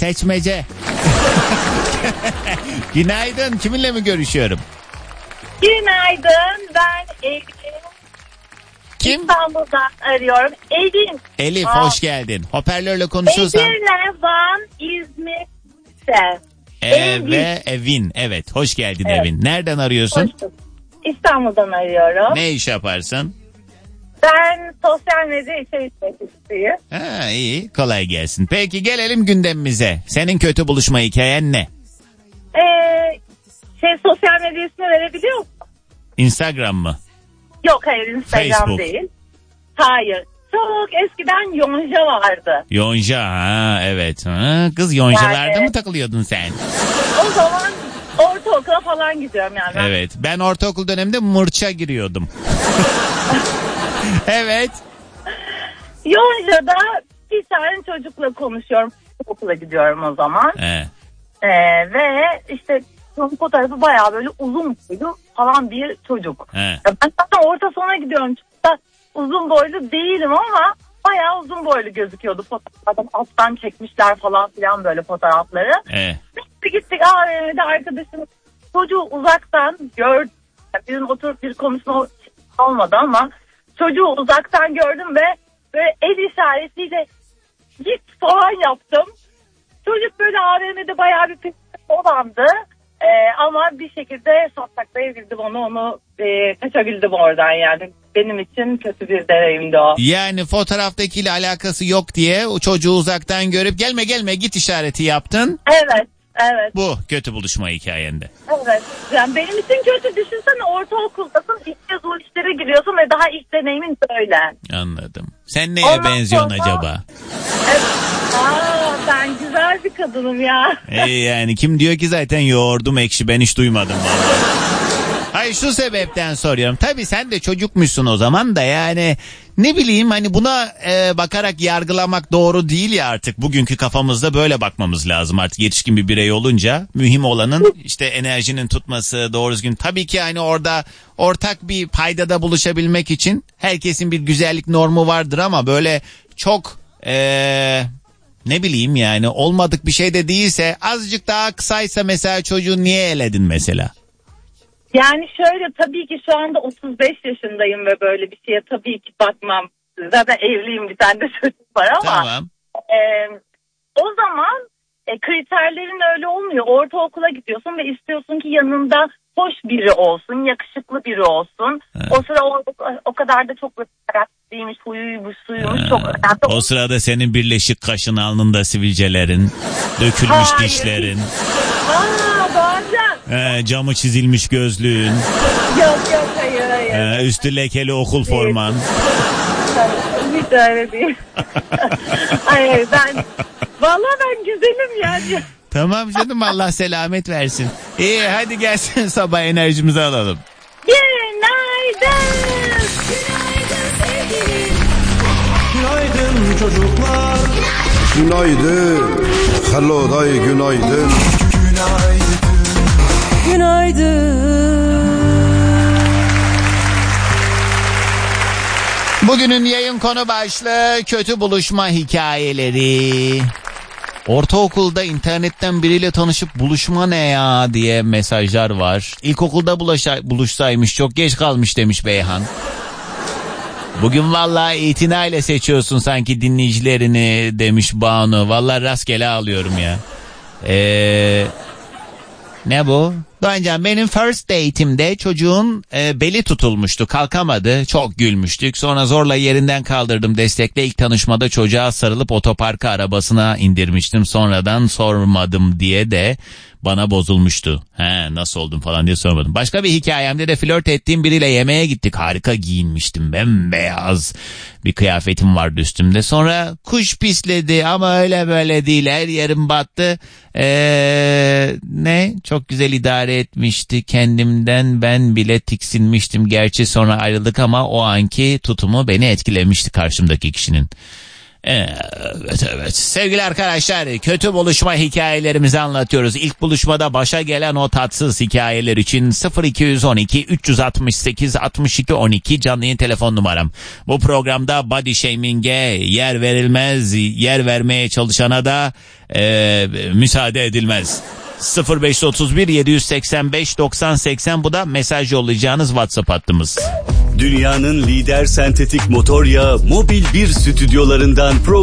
seçmece. Günaydın. Kiminle mi görüşüyorum? Günaydın. Ben Elif. Kim? İstanbul'dan arıyorum. Elif. Elif hoş geldin. Hoparlörle konuşuyorsan. Edirne, Van, İzmir, Bursa. Ve Evin. Evet hoş geldin Evet. Evin. Nereden arıyorsun? Hoş bulduk. İstanbul'dan arıyorum. Ne iş yaparsın? Ben sosyal medya içerik üreticiyim. Ha, iyi kolay gelsin. Peki gelelim gündemimize. Senin kötü buluşma hikayen ne? Sosyal medya ismi verebiliyor musun? Instagram mı? Yok hayır Instagram Facebook. değil. Hayır. Çok eskiden Yonca vardı. Yonca ha evet. Ha, kız yoncalarda Yani- mı takılıyordun sen? O zaman ortaokula falan gidiyorum yani. Evet ben ortaokul döneminde mırça giriyordum. Evet. Yonca'da bir tane çocukla konuşuyorum. Okula gidiyorum o zaman. Ve işte son fotoğrafı bayağı böyle uzun boylu falan bir çocuk. He. Ben zaten orta sona gidiyorum. Çok da uzun boylu değilim ama bayağı uzun boylu gözüküyordu fotoğraflardan. Alttan çekmişler falan filan böyle fotoğrafları. Gittik AVM'de arkadaşım çocuğu uzaktan gördüm. Bizim oturup bir konuşma olmadı ama çocuğu uzaktan gördüm ve böyle el işaretiyle git falan yaptım. Çocuk böyle AVM'de bayağı bir pis olandı. Ama bir şekilde saklayabildim onu kaçabildim oradan yani. Benim için kötü bir deneyimdi o. Yani fotoğraftakiyle alakası yok diye o çocuğu uzaktan görüp gelme git işareti yaptın. Evet. Bu kötü buluşma hikayende. Evet. Yani benim için kötü, düşünsene ortaokuldasın, ilk kez o işlere giriyorsun ve daha ilk deneyimin böyle. Anladım. Sen neye benziyorsun acaba? Evet. Ben güzel bir kadınım ya. Yani kim diyor ki zaten yoğurdum ekşi, ben hiç duymadım vallahi. Hayır şu sebepten soruyorum. Tabii sen de çocukmuşsun o zaman da yani ne bileyim hani buna bakarak yargılamak doğru değil ya artık. Bugünkü kafamızda böyle bakmamız lazım artık yetişkin bir birey olunca. Mühim olanın işte enerjinin tutması, doğru düzgün. Tabii ki hani orada ortak bir paydada buluşabilmek için herkesin bir güzellik normu vardır ama böyle çok ne bileyim yani olmadık bir şey de değilse, azıcık daha kısaysa mesela çocuğu niye eledin mesela? Yani şöyle, tabii ki şu anda 35 yaşındayım ve böyle bir şeye tabii ki bakmam. Zaten evliyim, bir tane de çocuk var ama Tamam. O zaman kriterlerin öyle olmuyor. Ortaokula gidiyorsun ve istiyorsun ki yanında hoş biri olsun, yakışıklı biri olsun. Evet. O sıra o kadar da çok karakterliymiş, huyuymuş, suyuymuş, çok önemli. O sırada senin birleşik kaşın, alnında sivilcelerin, dökülmüş Hayır. dişlerin, Bazen. camı çizilmiş gözlüğün, Yok hayır. üstü lekeli okul forman. Hiç öyle değil. Hayır, vallahi ben güzelim yani. Tamam canım, Allah selamet versin. İyi hadi gelsin sabah enerjimizi alalım. Günaydın. Günaydın sevgilim. Günaydın çocuklar. Günaydın. Hello day günaydın. Günaydın. Bugünün yayın konu başlığı kötü buluşma hikayeleri. Ortaokulda internetten biriyle tanışıp buluşma ne ya diye mesajlar var. İlkokulda buluşsaymış, çok geç kalmış demiş Beyhan. Bugün vallahi itinayla seçiyorsun sanki dinleyicilerini demiş Banu. Vallahi rastgele alıyorum ya. Ne bu? Doğancan, benim first date'imde çocuğun beli tutulmuştu, kalkamadı, çok gülmüştük, sonra zorla yerinden kaldırdım destekle. İlk tanışmada çocuğa sarılıp otoparka arabasına indirmiştim, sonradan sormadım diye de bana bozulmuştu. Nasıl oldun falan diye sormadım. Başka bir hikayemde de flört ettiğim biriyle yemeğe gittik, harika giyinmiştim, bembeyaz bir kıyafetim vardı üstümde, sonra kuş pisledi ama öyle böyle değil, her yerim battı. Ne çok güzel idare etmişti, kendimden ben bile tiksinmiştim. Gerçi sonra ayrıldık ama o anki tutumu beni etkilemişti karşımdaki kişinin. Evet. Sevgili arkadaşlar, kötü buluşma hikayelerimizi anlatıyoruz. İlk buluşmada başa gelen o tatsız hikayeler için 0212 368 62 12 canlı yayın telefon numaram. Bu programda body shaming'e yer verilmez, yer vermeye çalışana da müsaade edilmez. 0531 785 90 80, bu da mesaj yollayacağınız WhatsApp hattımız. Dünyanın lider sentetik motor yağı Mobil 1 stüdyolarından program